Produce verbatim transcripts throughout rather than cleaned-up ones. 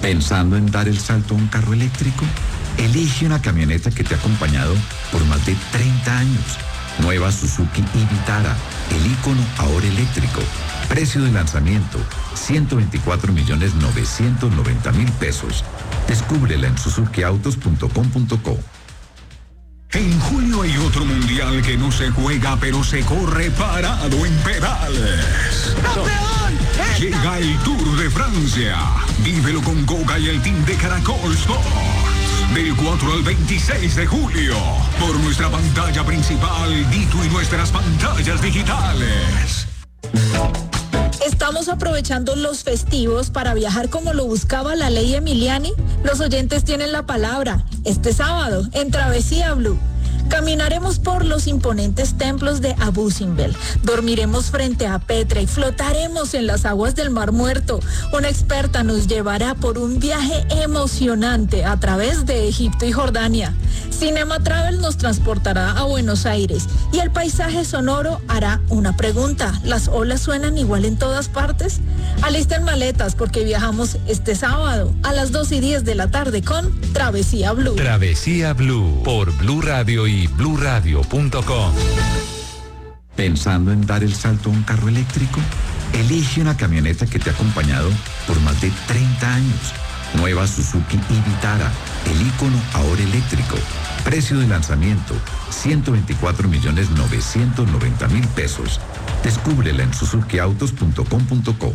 ¿Pensando en dar el salto a un carro eléctrico? Elige una camioneta que te ha acompañado por más de treinta años. Nueva Suzuki Vitara, el ícono ahora eléctrico. Precio de lanzamiento, ciento veinticuatro millones novecientos noventa mil pesos. Descúbrela en suzuki autos punto com punto co. En julio hay otro mundial que no se juega, pero se corre parado en pedales. ¡Campeón! Llega el Tour de Francia. Vívelo con Goga y el team de Caracol Sports. Del cuatro al veintiséis de julio. Por nuestra pantalla principal, Dito y nuestras pantallas digitales. ¿Estamos aprovechando los festivos para viajar como lo buscaba la ley Emiliani? Los oyentes tienen la palabra. Este sábado, en Travesía Blue, caminaremos por los imponentes templos de Abu Simbel, dormiremos frente a Petra y flotaremos en las aguas del Mar Muerto. Una experta nos llevará por un viaje emocionante a través de Egipto y Jordania. Cinema Travel nos transportará a Buenos Aires y el paisaje sonoro hará una pregunta. ¿Las olas suenan igual en todas partes? Alisten maletas porque viajamos este sábado a las dos y diez de la tarde con Travesía Blue. Travesía Blue por Blue Radio y blue radio punto com. ¿Pensando en dar el salto a un carro eléctrico? Elige una camioneta que te ha acompañado por más de treinta años. Nueva Suzuki Vitara, el ícono ahora eléctrico. Precio de lanzamiento, ciento veinticuatro millones novecientos noventa mil pesos. Descúbrela en suzuki autos punto com punto co.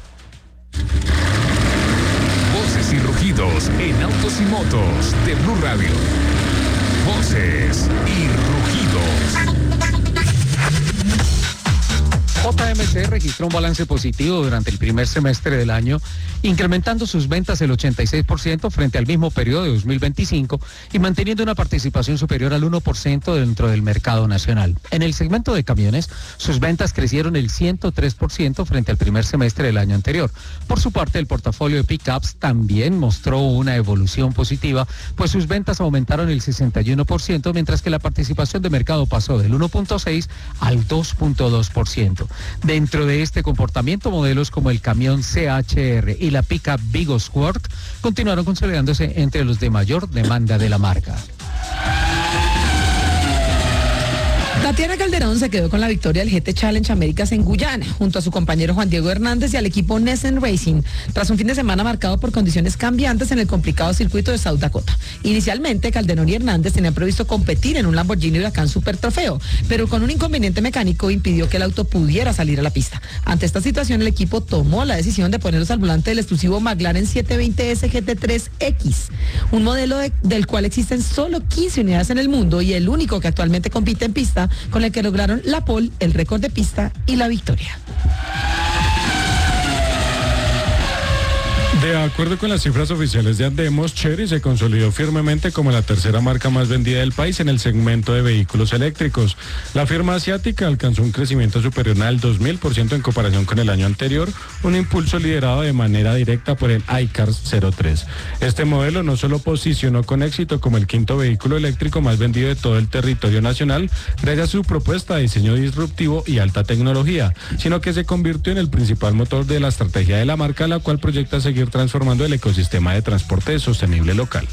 Voces y rugidos en autos y motos de Blue Radio. Voces y rugidos. J M C registró un balance positivo durante el primer semestre del año, incrementando sus ventas el ochenta y seis por ciento frente al mismo periodo de dos mil veinticinco y manteniendo una participación superior al uno por ciento dentro del mercado nacional. En el segmento de camiones, sus ventas crecieron el ciento tres por ciento frente al primer semestre del año anterior. Por su parte, el portafolio de pickups también mostró una evolución positiva, pues sus ventas aumentaron el sesenta y uno por ciento, mientras que la participación de mercado pasó del uno punto seis al dos punto dos por ciento. Dentro de este comportamiento, modelos como el camión C H R y la pickup Vigo Squirt continuaron consolidándose entre los de mayor demanda de la marca. Tatiana Calderón se quedó con la victoria del G T Challenge Américas en Guyana, junto a su compañero Juan Diego Hernández y al equipo Nessen Racing, tras un fin de semana marcado por condiciones cambiantes en el complicado circuito de South Dakota. Inicialmente, Calderón y Hernández tenían previsto competir en un Lamborghini Huracán Super Trofeo, pero con un inconveniente mecánico impidió que el auto pudiera salir a la pista. Ante esta situación, el equipo tomó la decisión de ponerlos al volante del exclusivo McLaren setecientos veinte S G T tres X, un modelo de, del cual existen solo quince unidades en el mundo y el único que actualmente compite en pista, con el que lograron la pole, el récord de pista y la victoria. De acuerdo con las cifras oficiales de Andemos, Chery se consolidó firmemente como la tercera marca más vendida del país en el segmento de vehículos eléctricos. La firma asiática alcanzó un crecimiento superior al dos mil por ciento en comparación con el año anterior, un impulso liderado de manera directa por el iCars cero tres. Este modelo no solo posicionó con éxito como el quinto vehículo eléctrico más vendido de todo el territorio nacional, gracias a su propuesta de diseño disruptivo y alta tecnología, sino que se convirtió en el principal motor de la estrategia de la marca, la cual proyecta seguir transformando el ecosistema de transporte sostenible local.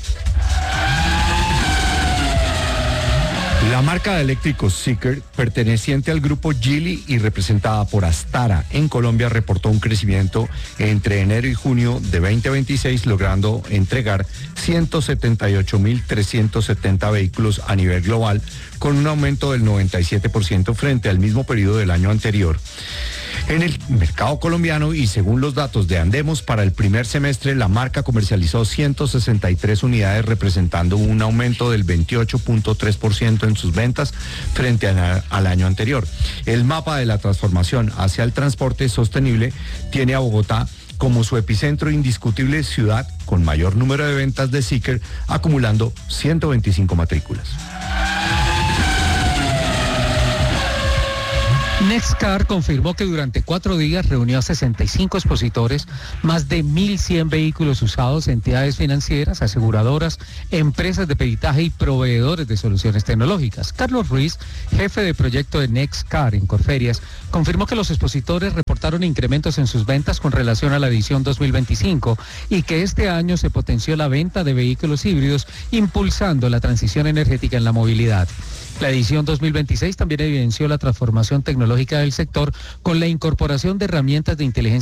La marca de eléctricos Zeekr, perteneciente al grupo Geely y representada por Astara en Colombia, reportó un crecimiento entre enero y junio de veinte veintiséis, logrando entregar ciento setenta y ocho mil trescientos setenta vehículos a nivel global, con un aumento del noventa y siete por ciento frente al mismo periodo del año anterior. En el mercado colombiano y según los datos de Andemos, para el primer semestre la marca comercializó ciento sesenta y tres unidades, representando un aumento del veintiocho punto tres por ciento en sus ventas frente a, al año anterior. El mapa de la transformación hacia el transporte sostenible tiene a Bogotá como su epicentro indiscutible, ciudad con mayor número de ventas de Zeekr, acumulando ciento veinticinco matrículas. Nexcar confirmó que durante cuatro días reunió a sesenta y cinco expositores, más de mil cien vehículos usados, entidades financieras, aseguradoras, empresas de peritaje y proveedores de soluciones tecnológicas. Carlos Ruiz, jefe de proyecto de Nexcar en Corferias, confirmó que los expositores reportaron incrementos en sus ventas con relación a la edición dos mil veinticinco y que este año se potenció la venta de vehículos híbridos, impulsando la transición energética en la movilidad. La edición dos mil veintiséis también evidenció la transformación tecnológica del sector con la incorporación de herramientas de inteligencia